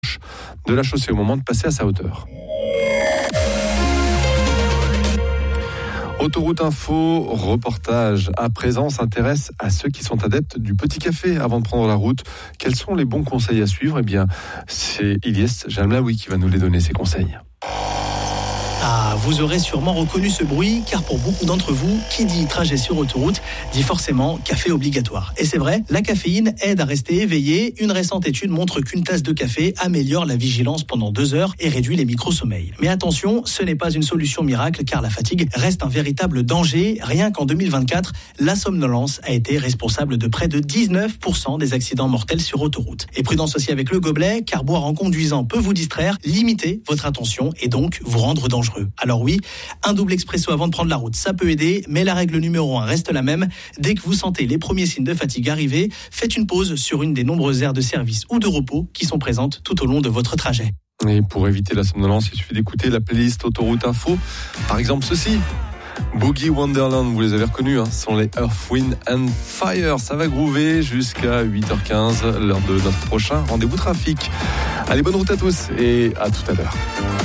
de la chaussée au moment de passer à sa hauteur. Autoroute Info, reportage. À présent, on s'intéresse à ceux qui sont adeptes du petit café avant de prendre la route. Quels sont les bons conseils à suivre ? Eh bien, c'est Ilyes Jamlaoui qui va nous les donner, ces conseils. Ah, vous aurez sûrement reconnu ce bruit, car pour beaucoup d'entre vous, qui dit trajet sur autoroute, dit forcément café obligatoire. Et c'est vrai, la caféine aide à rester éveillé. Une récente étude montre qu'une tasse de café améliore la vigilance pendant 2 heures et réduit les micro-sommeils. Mais attention, ce n'est pas une solution miracle, car la fatigue reste un véritable danger. Rien qu'en 2024, la somnolence a été responsable de près de 19% des accidents mortels sur autoroute. Et prudence aussi avec le gobelet, car boire en conduisant peut vous distraire, limiter votre attention et donc vous rendre dangereux. Alors oui, un double expresso avant de prendre la route, ça peut aider, mais la règle numéro 1 reste la même. Dès que vous sentez les premiers signes de fatigue arriver, faites une pause sur une des nombreuses aires de service ou de repos qui sont présentes tout au long de votre trajet. Et pour éviter la somnolence, il suffit d'écouter la playlist Autoroute Info. Par exemple, ceci. Boogie Wonderland, vous les avez reconnus, ce sont les Earth, Wind and Fire. Ça va groover jusqu'à 8h15, l'heure de notre prochain rendez-vous trafic. Allez, bonne route à tous et à tout à l'heure.